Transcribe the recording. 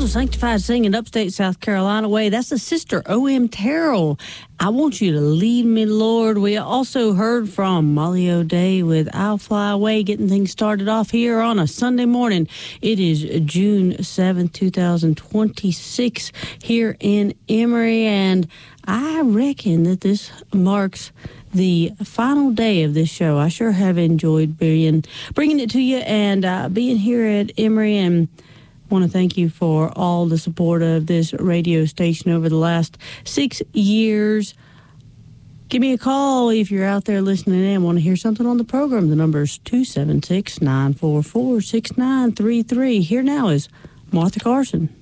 Sanctified Singing, upstate South Carolina way. That's the sister O.M. Terrell. I want you to lead me, Lord. We also heard from Molly O'Day with I'll Fly Away, getting things started off here on a Sunday morning. It is June 7th, 2026 here in Emory, and I reckon that this marks the final day of this show. I sure have enjoyed bringing it to you and being here at Emory, and want to thank you for all the support of this radio station over the last 6 years. Give me a call if you're out there listening in and want to hear something on the program. The number is 276-944-6933. Here now is Martha Carson.